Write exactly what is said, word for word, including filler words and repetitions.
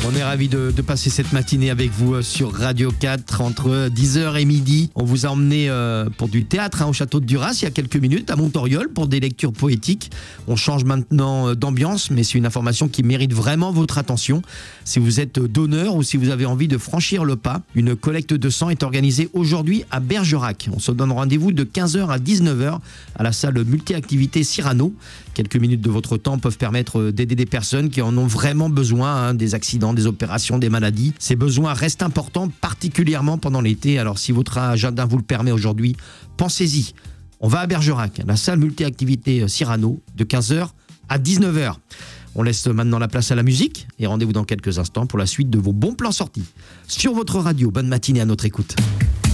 On est ravis de, de passer cette matinée avec vous sur Radio quatre entre dix heures et midi. On vous a emmené euh, pour du théâtre hein, au château de Duras il y a quelques minutes à Montoriol pour des lectures poétiques. On change maintenant d'ambiance, mais c'est une information qui mérite vraiment votre attention. Si vous êtes donneur ou si vous avez envie de franchir le pas, une collecte de sang est organisée aujourd'hui à Bergerac. On se donne rendez-vous de quinze heures à dix-neuf heures à la salle multi-activité Cyrano. Quelques minutes de votre temps peuvent permettre d'aider des personnes qui en ont vraiment besoin, hein, des accidents, des opérations, des maladies. Ces besoins restent importants, particulièrement pendant l'été. Alors si votre agenda vous le permet aujourd'hui, pensez-y. On va à Bergerac, la salle multi-activité Cyrano, de quinze heures à dix-neuf heures. On laisse maintenant la place à la musique et rendez-vous dans quelques instants pour la suite de vos bons plans sortis. Sur votre radio, bonne matinée à notre écoute.